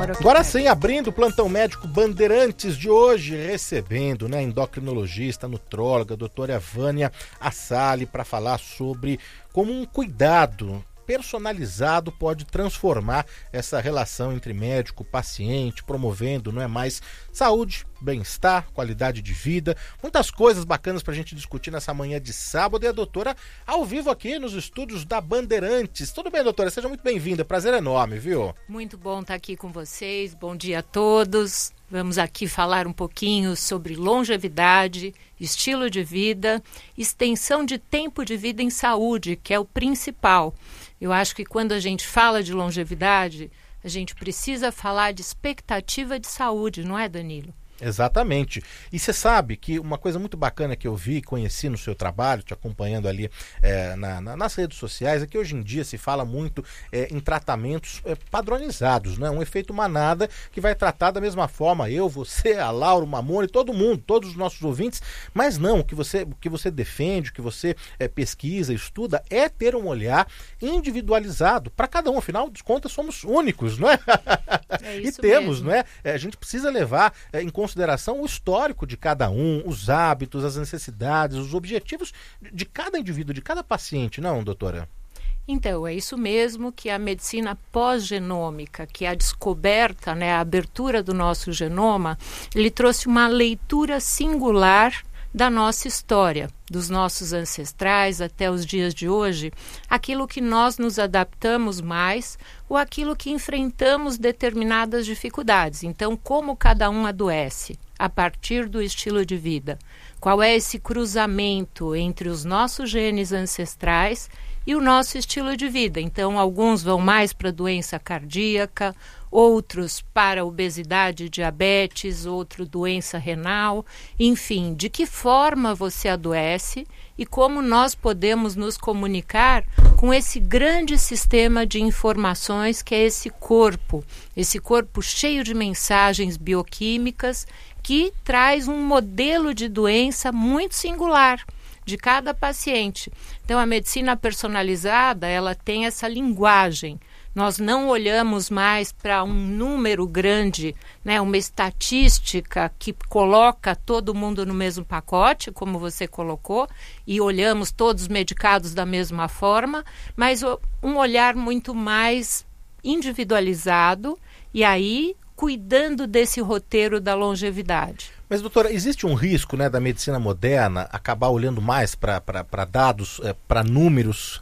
Agora sim, abrindo o plantão médico Bandeirantes de hoje, recebendo, né, endocrinologista, nutróloga, doutora Vânia Assali, para falar sobre como um cuidado personalizado pode transformar essa relação entre médico e paciente, promovendo, não é mais, saúde, bem-estar, qualidade de vida, muitas coisas bacanas para a gente discutir nessa manhã de sábado. E a doutora ao vivo aqui nos estúdios da Bandeirantes. Tudo bem, doutora? Seja muito bem-vinda, prazer enorme, viu? Muito bom estar aqui com vocês, bom dia a todos. Vamos aqui falar um pouquinho sobre longevidade, estilo de vida, extensão de tempo de vida em saúde, que é o principal. Eu acho que quando a gente fala de longevidade, a gente precisa falar de expectativa de saúde, não é, Danilo? Exatamente. E você sabe que uma coisa muito bacana que eu vi, conheci no seu trabalho, te acompanhando ali nas redes sociais, é que hoje em dia se fala muito em tratamentos padronizados, né? Um efeito manada que vai tratar da mesma forma eu, você, a Laura, o Mamone, todo mundo, todos os nossos ouvintes, mas não, o que você defende, o que você pesquisa, estuda, é ter um olhar individualizado para cada um. Afinal de contas, somos únicos, não é? É isso e temos, mesmo. não é? A gente precisa levar em consideração o histórico de cada um, os hábitos, as necessidades, os objetivos de cada indivíduo, de cada paciente, não, doutora? Então, é isso mesmo que a medicina pós-genômica, que é a descoberta, né, a abertura do nosso genoma, ele trouxe uma leitura singular da nossa história, dos nossos ancestrais até os dias de hoje, aquilo que nós nos adaptamos mais ou aquilo que enfrentamos determinadas dificuldades. Então, como cada um adoece a partir do estilo de vida? Qual é esse cruzamento entre os nossos genes ancestrais e o nosso estilo de vida? Então, alguns vão mais para doença cardíaca, outros para obesidade e diabetes, outro doença renal, enfim, de que forma você adoece e como nós podemos nos comunicar com esse grande sistema de informações que é esse corpo cheio de mensagens bioquímicas que traz um modelo de doença muito singular de cada paciente. Então, a medicina personalizada, ela tem essa linguagem. Nós não olhamos mais para um número grande, né, uma estatística que coloca todo mundo no mesmo pacote, como você colocou, e olhamos todos medicados da mesma forma, mas um olhar muito mais individualizado e aí cuidando desse roteiro da longevidade. Mas, doutora, existe um risco, né, da medicina moderna acabar olhando mais para dados, para números,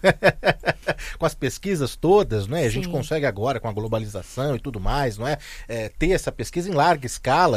com as pesquisas todas, não é? A gente consegue agora, com a globalização e tudo mais, não é? Ter essa pesquisa em larga escala,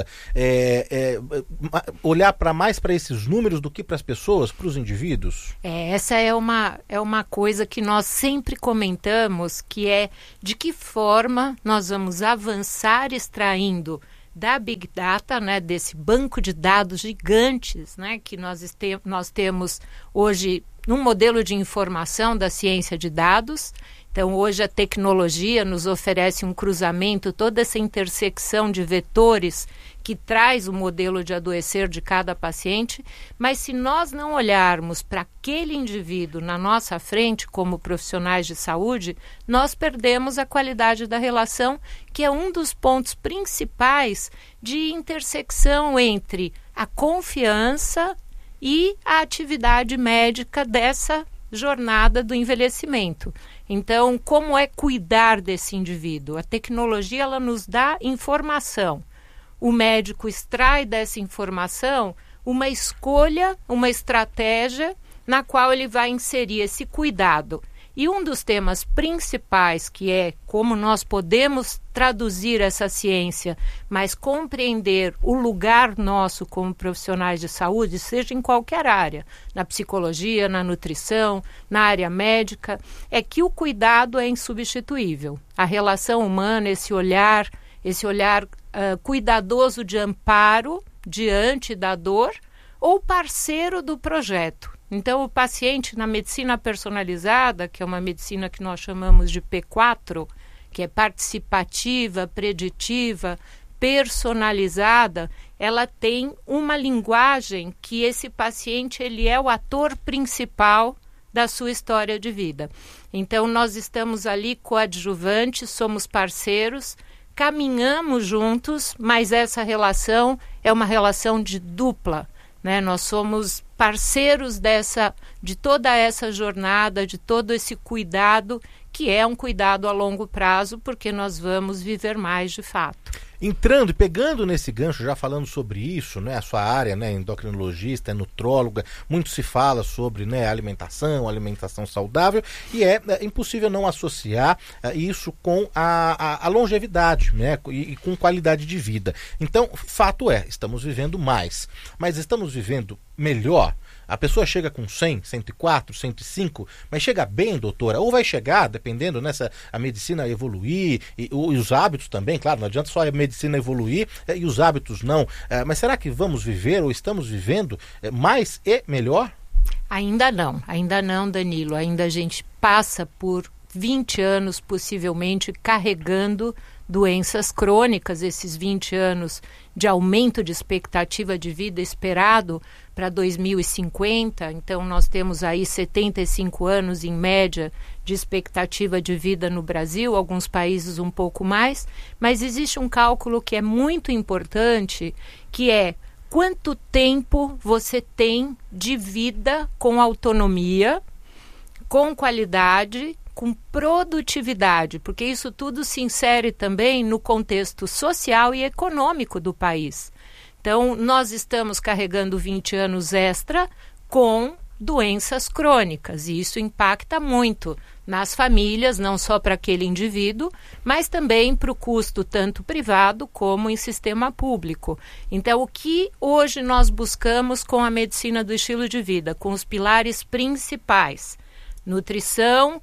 olhar mais para esses números do que para as pessoas, para os indivíduos? Essa é uma coisa que nós sempre comentamos, que é de que forma nós vamos avançar extraindo da Big Data, né, desse banco de dados gigantes, né, que nós temos hoje num modelo de informação da ciência de dados. Então, hoje a tecnologia nos oferece um cruzamento, toda essa intersecção de vetores que traz o modelo de adoecer de cada paciente, mas se nós não olharmos para aquele indivíduo na nossa frente como profissionais de saúde, nós perdemos a qualidade da relação, que é um dos pontos principais de intersecção entre a confiança e a atividade médica dessa jornada do envelhecimento. Então, como é cuidar desse indivíduo? A tecnologia, ela nos dá informação. O médico extrai dessa informação uma escolha, uma estratégia na qual ele vai inserir esse cuidado. E um dos temas principais, que é como nós podemos traduzir essa ciência, mas compreender o lugar nosso como profissionais de saúde, seja em qualquer área, na psicologia, na nutrição, na área médica, é que o cuidado é insubstituível. A relação humana, esse olhar cuidadoso de amparo diante da dor ou parceiro do projeto. Então, o paciente na medicina personalizada, que é uma medicina que nós chamamos de P4, que é participativa, preditiva, personalizada, ela tem uma linguagem que esse paciente ele é o ator principal da sua história de vida. Então, nós estamos ali coadjuvantes, somos parceiros, caminhamos juntos, mas essa relação é uma relação de dupla, né? Nós somos parceiros de toda essa jornada, de todo esse cuidado, que é um cuidado a longo prazo, porque nós vamos viver mais de fato. Entrando e pegando nesse gancho, já falando sobre isso, né, a sua área, né, endocrinologista, nutróloga, muito se fala sobre, né, alimentação saudável, e é impossível não associar isso com a longevidade, né, e com qualidade de vida. Então, fato é, estamos vivendo mais, mas estamos vivendo melhor. A pessoa chega com 100, 104, 105, mas chega bem, doutora? Ou vai chegar, dependendo, né, se a medicina evoluir, e os hábitos também, claro, não adianta só a medicina evoluir e os hábitos não. Mas será que vamos viver ou estamos vivendo mais e melhor? Ainda não, Danilo. Ainda a gente passa por 20 anos, possivelmente, carregando doenças crônicas, esses 20 anos de aumento de expectativa de vida esperado para 2050. Então, nós temos aí 75 anos, em média, de expectativa de vida no Brasil, alguns países um pouco mais, mas existe um cálculo que é muito importante, que é quanto tempo você tem de vida com autonomia, com qualidade, com produtividade, porque isso tudo se insere também no contexto social e econômico do país. Então, nós estamos carregando 20 anos extra com doenças crônicas, e isso impacta muito nas famílias, não só para aquele indivíduo, mas também para o custo tanto privado como em sistema público. Então, o que hoje nós buscamos com a medicina do estilo de vida, com os pilares principais? Nutrição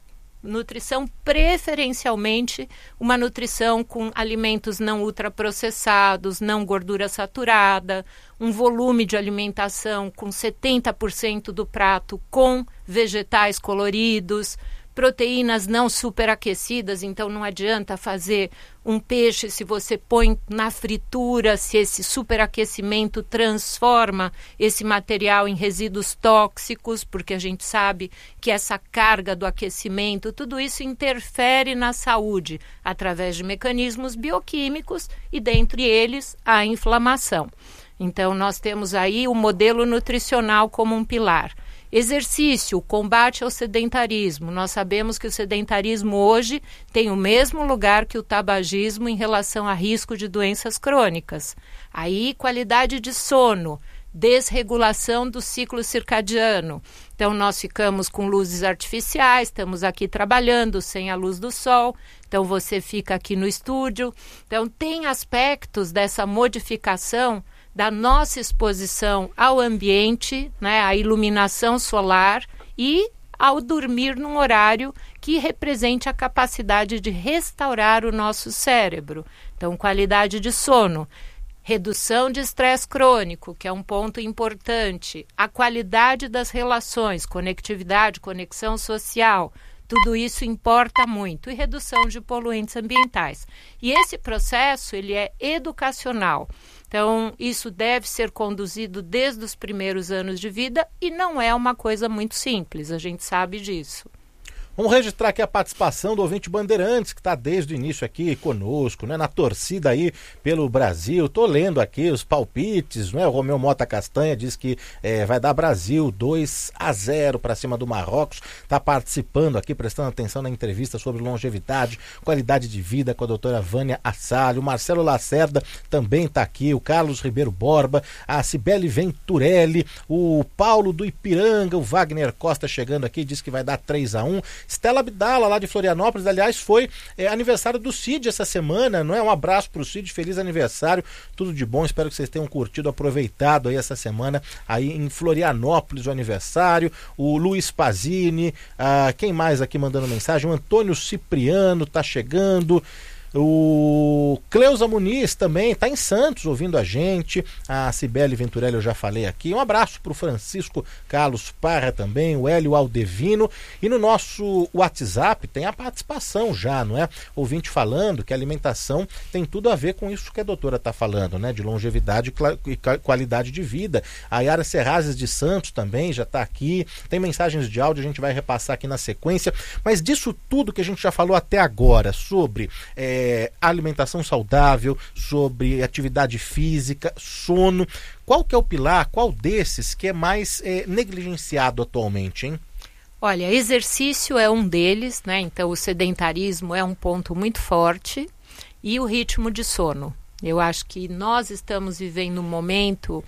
preferencialmente uma nutrição com alimentos não ultraprocessados, não gordura saturada, um volume de alimentação com 70% do prato com vegetais coloridos, proteínas não superaquecidas, então não adianta fazer um peixe se você põe na fritura, se esse superaquecimento transforma esse material em resíduos tóxicos, porque a gente sabe que essa carga do aquecimento, tudo isso interfere na saúde através de mecanismos bioquímicos e dentre eles a inflamação. Então nós temos aí o modelo nutricional como um pilar. Exercício, combate ao sedentarismo. Nós sabemos que o sedentarismo hoje tem o mesmo lugar que o tabagismo em relação a risco de doenças crônicas. Aí, qualidade de sono, desregulação do ciclo circadiano. Então, nós ficamos com luzes artificiais, estamos aqui trabalhando sem a luz do sol, então você fica aqui no estúdio. Então, tem aspectos dessa modificação da nossa exposição ao ambiente, né, à iluminação solar e ao dormir num horário que represente a capacidade de restaurar o nosso cérebro. Então, qualidade de sono, redução de estresse crônico, que é um ponto importante, a qualidade das relações, conectividade, conexão social, tudo isso importa muito, e redução de poluentes ambientais. E esse processo, ele é educacional. Então, isso deve ser conduzido desde os primeiros anos de vida e não é uma coisa muito simples, a gente sabe disso. Vamos registrar aqui a participação do ouvinte Bandeirantes, que está desde o início aqui conosco, né, na torcida aí pelo Brasil. Estou lendo aqui os palpites, né? O Romeu Mota Castanha diz que vai dar Brasil 2-0 para cima do Marrocos. Está participando aqui, prestando atenção na entrevista sobre longevidade, qualidade de vida com a doutora Vânia Assalho. O Marcelo Lacerda também está aqui, o Carlos Ribeiro Borba, a Cibele Venturelli, o Paulo do Ipiranga, o Wagner Costa chegando aqui, diz que vai dar 3-1. Stella Abdala, lá de Florianópolis, aliás, foi aniversário do Cid essa semana, não é? Um abraço pro Cid, feliz aniversário, tudo de bom, espero que vocês tenham curtido, aproveitado aí essa semana aí em Florianópolis o aniversário. O Luiz Pazini, quem mais aqui mandando mensagem? O Antônio Cipriano tá chegando. O Cleusa Muniz também está em Santos ouvindo a gente. A Cibele Venturelli eu já falei aqui. Um abraço para o Francisco Carlos Parra também, o Hélio Aldevino. E no nosso WhatsApp tem a participação já, não é? Ouvinte falando que a alimentação tem tudo a ver com isso que a doutora está falando, né? De longevidade e qualidade de vida. A Yara Serrazes de Santos também já está aqui. Tem mensagens de áudio, a gente vai repassar aqui na sequência. Mas disso tudo que a gente já falou até agora sobre alimentação saudável, sobre atividade física, sono. Qual que é o pilar, qual desses que é mais negligenciado atualmente, hein? Olha, exercício é um deles, né? Então o sedentarismo é um ponto muito forte, e o ritmo de sono. Eu acho que nós estamos vivendo um momento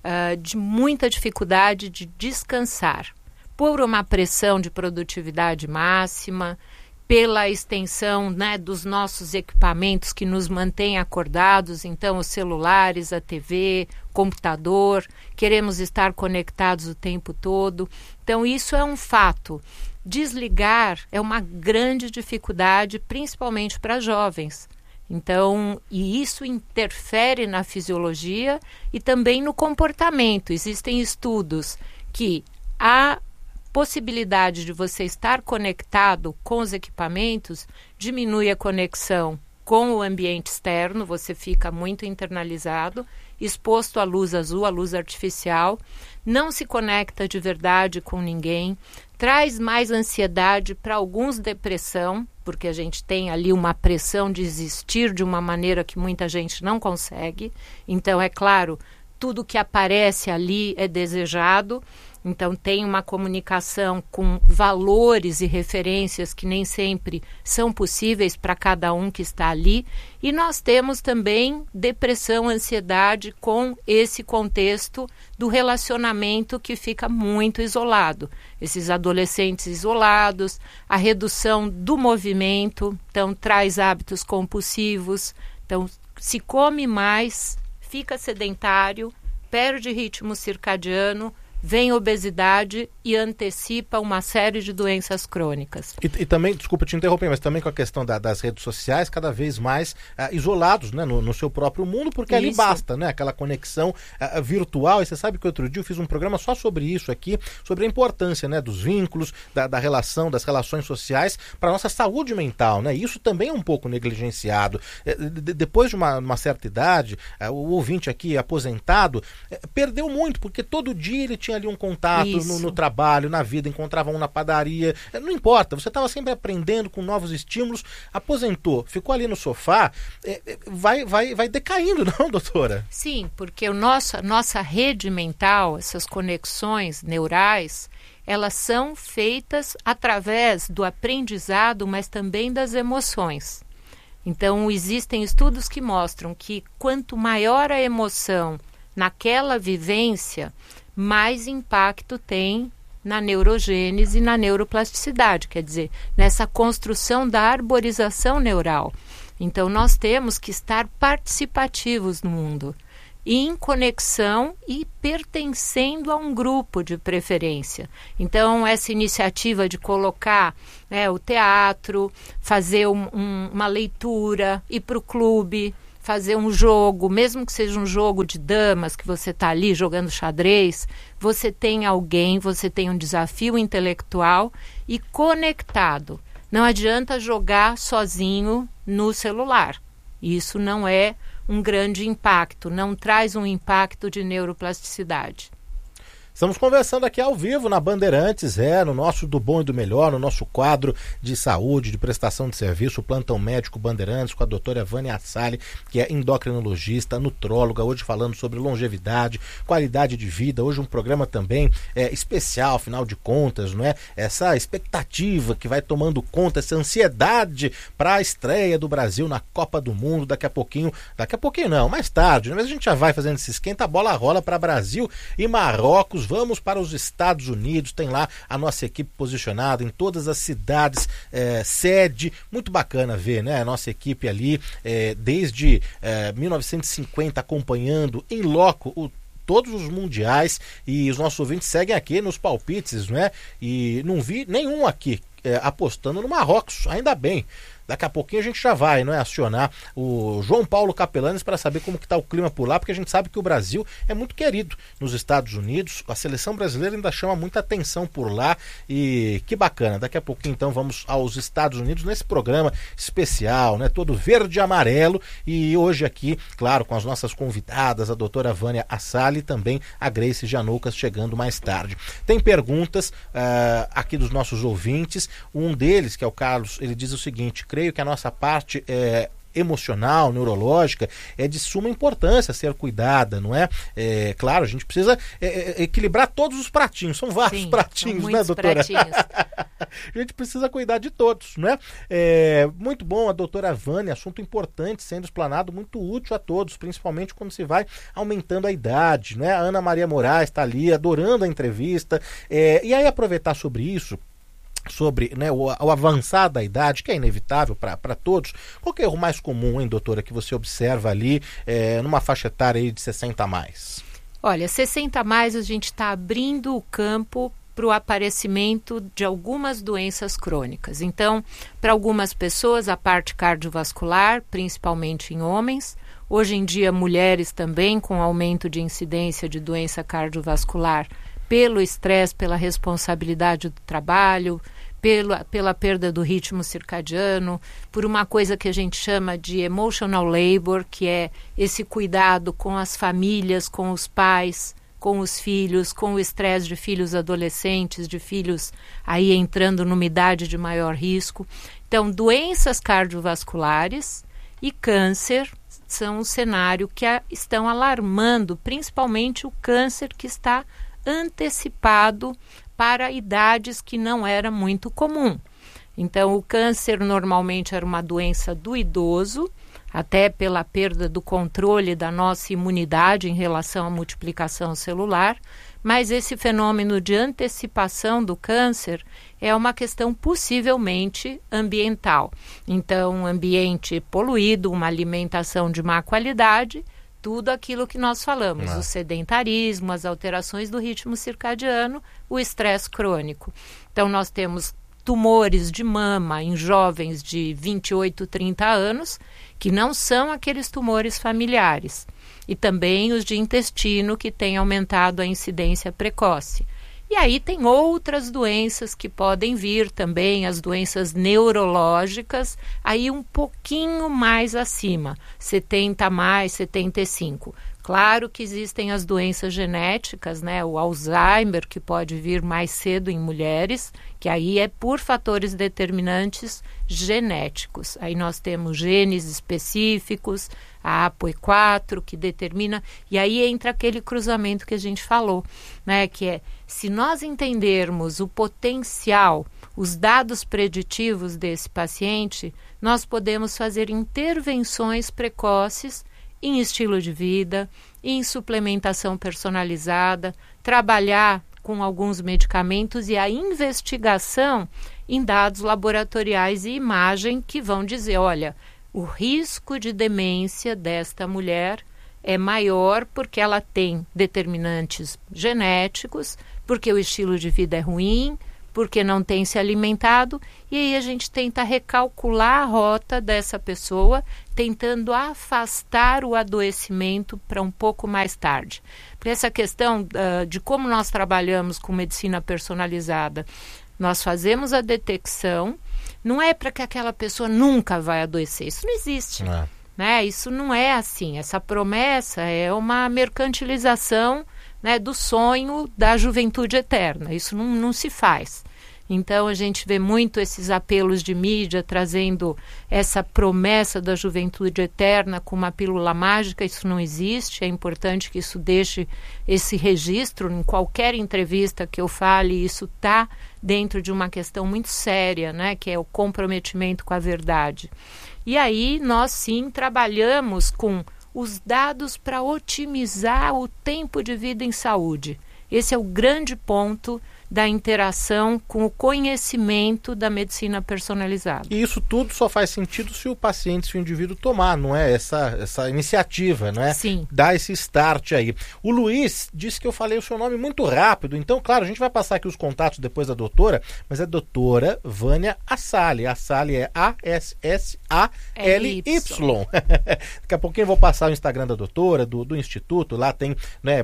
de muita dificuldade de descansar, por uma pressão de produtividade máxima, pela extensão, né, dos nossos equipamentos que nos mantêm acordados, então os celulares, a TV, computador, queremos estar conectados o tempo todo. Então isso é um fato. Desligar é uma grande dificuldade, principalmente para jovens. Então, e isso interfere na fisiologia e também no comportamento. Existem estudos que a possibilidade de você estar conectado com os equipamentos diminui a conexão com o ambiente externo, você fica muito internalizado, exposto à luz azul, à luz artificial, não se conecta de verdade com ninguém, traz mais ansiedade, para alguns depressão, porque a gente tem ali uma pressão de existir de uma maneira que muita gente não consegue. Então, é claro, tudo que aparece ali é desejado. Então, tem uma comunicação com valores e referências que nem sempre são possíveis para cada um que está ali. E nós temos também depressão, ansiedade com esse contexto do relacionamento que fica muito isolado. Esses adolescentes isolados, a redução do movimento, então traz hábitos compulsivos. Então, se come mais, fica sedentário, perde ritmo circadiano, vem obesidade e antecipa uma série de doenças crônicas. E também, desculpa te interromper, mas também com a questão das redes sociais, cada vez mais isolados, né, no seu próprio mundo, porque ali basta, né, aquela conexão virtual. E você sabe que outro dia eu fiz um programa só sobre isso aqui, sobre a importância, né, dos vínculos, da relação, das relações sociais para a nossa saúde mental, né? Isso também é um pouco negligenciado. Depois de uma certa idade, o ouvinte aqui aposentado perdeu muito, porque todo dia ele tinha ali um contato no trabalho, na vida, encontrava um na padaria, não importa, você estava sempre aprendendo com novos estímulos. Aposentou, ficou ali no sofá, vai decaindo, não, doutora? Sim, porque nossa rede mental, essas conexões neurais, elas são feitas através do aprendizado, mas também das emoções. Então, existem estudos que mostram que quanto maior a emoção naquela vivência, mais impacto tem na neurogênese e na neuroplasticidade, quer dizer, nessa construção da arborização neural. Então, nós temos que estar participativos no mundo, em conexão e pertencendo a um grupo de preferência. Então, essa iniciativa de colocar o teatro, fazer uma leitura, ir para o clube, fazer um jogo, mesmo que seja um jogo de damas, que você está ali jogando xadrez, você tem alguém, você tem um desafio intelectual e conectado. Não adianta jogar sozinho no celular. Isso não é um grande impacto, não traz um impacto de neuroplasticidade. Estamos conversando aqui ao vivo na Bandeirantes, no nosso Do Bom e do Melhor, no nosso quadro de saúde, de prestação de serviço, o Plantão Médico Bandeirantes, com a doutora Vânia Assali, que é endocrinologista, nutróloga, hoje falando sobre longevidade, qualidade de vida. Hoje um programa também especial, afinal de contas, não é? Essa expectativa que vai tomando conta, essa ansiedade para a estreia do Brasil na Copa do Mundo, daqui a pouquinho não, mais tarde, mas a gente já vai fazendo esse esquenta, a bola rola para Brasil e Marrocos. Vamos para os Estados Unidos, tem lá a nossa equipe posicionada em todas as cidades, sede, muito bacana ver, né? A nossa equipe ali, desde 1950, acompanhando em loco todos os mundiais, e os nossos ouvintes seguem aqui nos palpites, né? E não vi nenhum aqui apostando no Marrocos, ainda bem. Daqui a pouquinho a gente já vai, acionar o João Paulo Capelanes para saber como que está o clima por lá, porque a gente sabe que o Brasil é muito querido nos Estados Unidos, a seleção brasileira ainda chama muita atenção por lá, e que bacana. Daqui a pouquinho então vamos aos Estados Unidos nesse programa especial, todo verde e amarelo, e hoje aqui, claro, com as nossas convidadas, a doutora Vânia Assali e também a Grace Janoucas chegando mais tarde. Tem perguntas aqui dos nossos ouvintes, um deles, que é o Carlos, ele diz o seguinte: creio que a nossa parte emocional, neurológica, é de suma importância ser cuidada, não é? Claro, a gente precisa equilibrar todos os pratinhos, são vários. Sim, pratinhos, são né, doutora? Pratinhos. A gente precisa cuidar de todos, né? Muito bom a doutora Vânia, assunto importante sendo explanado, muito útil a todos, principalmente quando se vai aumentando a idade, né? A Ana Maria Moraes está ali, adorando a entrevista, e aí aproveitar sobre isso, sobre, né, o avançar da idade, que é inevitável para todos. Qual que é o mais comum, hein, doutora, que você observa ali numa faixa etária aí de 60 a mais? Olha, 60 a mais a gente está abrindo o campo para o aparecimento de algumas doenças crônicas. Então, para algumas pessoas, a parte cardiovascular, principalmente em homens. Hoje em dia, mulheres também, com aumento de incidência de doença cardiovascular, pelo estresse, pela responsabilidade do trabalho, pela perda do ritmo circadiano, por uma coisa que a gente chama de emotional labor, que é esse cuidado com as famílias, com os pais, com os filhos, com o estresse de filhos adolescentes, de filhos aí entrando numa idade de maior risco. Então, doenças cardiovasculares e câncer são um cenário que estão alarmando, principalmente o câncer que está antecipado para idades que não era muito comum. Então, o câncer normalmente era uma doença do idoso, até pela perda do controle da nossa imunidade em relação à multiplicação celular, mas esse fenômeno de antecipação do câncer é uma questão possivelmente ambiental. Então, um ambiente poluído, uma alimentação de má qualidade, tudo aquilo que nós falamos, o sedentarismo, as alterações do ritmo circadiano, o estresse crônico. Então, nós temos tumores de mama em jovens de 28, 30 anos, que não são aqueles tumores familiares. E também os de intestino, que têm aumentado a incidência precoce. E aí tem outras doenças que podem vir também, as doenças neurológicas, aí um pouquinho mais acima, 70 mais, 75. Claro que existem as doenças genéticas, né? O Alzheimer, que pode vir mais cedo em mulheres, que aí é por fatores determinantes genéticos. Aí nós temos genes específicos, a APOE4, que determina, e aí entra aquele cruzamento que a gente falou, né? Que é, se nós entendermos o potencial, os dados preditivos desse paciente, nós podemos fazer intervenções precoces em estilo de vida, em suplementação personalizada, trabalhar com alguns medicamentos e a investigação em dados laboratoriais e imagem que vão dizer, olha, o risco de demência desta mulher é maior porque ela tem determinantes genéticos, porque o estilo de vida é ruim, porque não tem se alimentado, e aí a gente tenta recalcular a rota dessa pessoa, tentando afastar o adoecimento para um pouco mais tarde. Por essa questão de como nós trabalhamos com medicina personalizada, nós fazemos a detecção, não é para que aquela pessoa nunca vai adoecer, isso não existe. Né? Isso não é assim, essa promessa é uma mercantilização, né, do sonho da juventude eterna, isso não se faz. Então a gente vê muito esses apelos de mídia trazendo essa promessa da juventude eterna com uma pílula mágica, isso não existe, é importante que isso deixe esse registro em qualquer entrevista que eu fale, isso está dentro de uma questão muito séria, né, que é o comprometimento com a verdade. E aí nós sim trabalhamos com os dados para otimizar o tempo de vida em saúde. Esse é o grande ponto da interação com o conhecimento da medicina personalizada. E isso tudo só faz sentido se o paciente, se o indivíduo tomar, não é? Essa iniciativa, não é? Sim. Dar esse start aí. O Luiz disse que eu falei o seu nome muito rápido, então, claro, a gente vai passar aqui os contatos depois da doutora, mas é doutora Vânia Assali. Assali é A-S-S-A-L-Y. Daqui a pouquinho eu vou passar o Instagram da doutora, do Instituto, lá tem, né,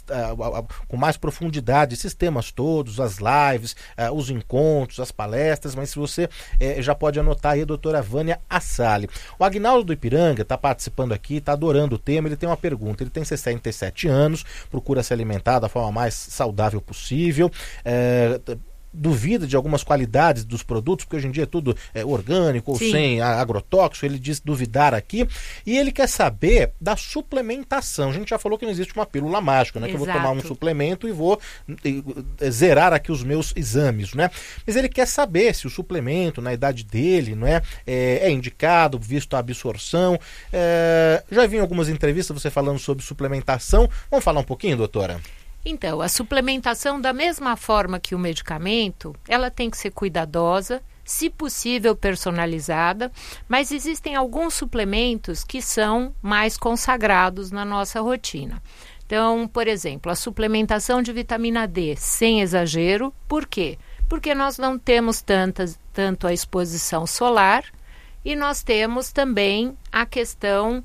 com mais profundidade esses temas todos, as lives, os encontros, as palestras, mas se você já pode anotar aí a doutora Vânia Assali. O Agnaldo do Ipiranga está participando aqui, está adorando o tema, ele tem uma pergunta, ele tem 67 anos, procura se alimentar da forma mais saudável possível, duvida de algumas qualidades dos produtos, porque hoje em dia tudo é orgânico ou Sim. sem agrotóxico, ele diz duvidar aqui, e ele quer saber da suplementação. A gente já falou que não existe uma pílula mágica, né? Que eu vou tomar um suplemento e vou zerar aqui os meus exames, né? Mas ele quer saber se o suplemento, na idade dele, não é indicado, visto a absorção. Já vi em algumas entrevistas você falando sobre suplementação. Vamos falar um pouquinho, doutora? Então, a suplementação, da mesma forma que o medicamento, ela tem que ser cuidadosa, se possível personalizada, mas existem alguns suplementos que são mais consagrados na nossa rotina. Então, por exemplo, a suplementação de vitamina D sem exagero. Por quê? Porque nós não temos tanto a exposição solar e nós temos também a questão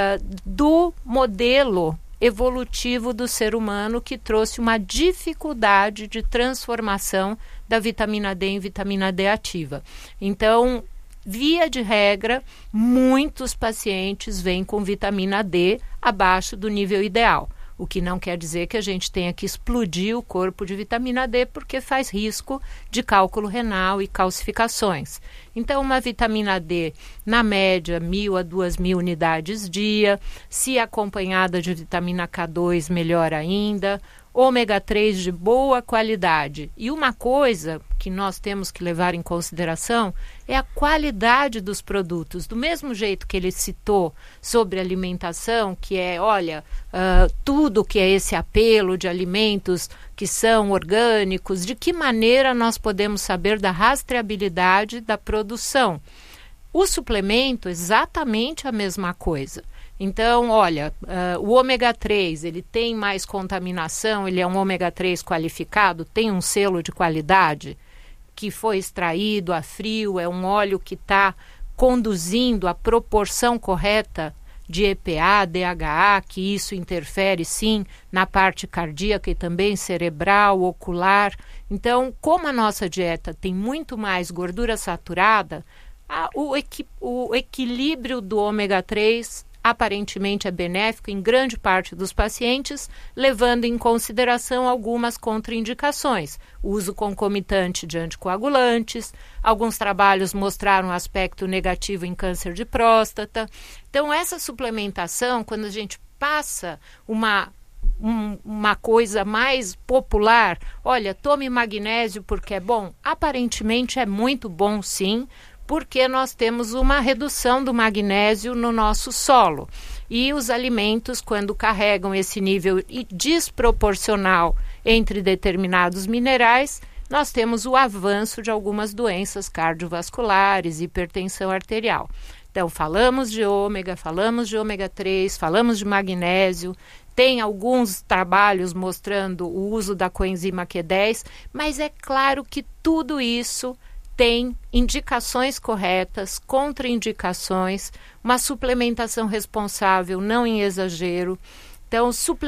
do modelo evolutivo do ser humano, que trouxe uma dificuldade de transformação da vitamina D em vitamina D ativa. Então, via de regra, muitos pacientes vêm com vitamina D abaixo do nível ideal, o que não quer dizer que a gente tenha que explodir o corpo de vitamina D, porque faz risco de cálculo renal e calcificações. Então, uma vitamina D, na média, 1.000 a 2.000 unidades dia, se acompanhada de vitamina K2, melhor ainda, ômega 3 de boa qualidade. E uma coisa que nós temos que levar em consideração é a qualidade dos produtos. Do mesmo jeito que ele citou sobre alimentação, que é, olha, tudo que é esse apelo de alimentos que são orgânicos, de que maneira nós podemos saber da rastreabilidade da produção? O suplemento é exatamente a mesma coisa. Então, olha, o ômega 3, ele tem mais contaminação, ele é um ômega 3 qualificado, tem um selo de qualidade que foi extraído a frio, é um óleo que está conduzindo a proporção correta de EPA, DHA, que isso interfere sim na parte cardíaca e também cerebral, ocular. Então, como a nossa dieta tem muito mais gordura saturada, o equilíbrio do ômega 3 aparentemente é benéfico em grande parte dos pacientes, levando em consideração algumas contraindicações. O uso concomitante de anticoagulantes, alguns trabalhos mostraram aspecto negativo em câncer de próstata. Então, essa suplementação, quando a gente passa uma coisa mais popular, olha, tome magnésio porque é bom, aparentemente é muito bom sim, porque nós temos uma redução do magnésio no nosso solo. E os alimentos, quando carregam esse nível desproporcional entre determinados minerais, nós temos o avanço de algumas doenças cardiovasculares, hipertensão arterial. Então, falamos de ômega 3, falamos de magnésio, tem alguns trabalhos mostrando o uso da coenzima Q10, mas é claro que tudo isso tem indicações corretas, contraindicações, uma suplementação responsável, não em exagero. Então,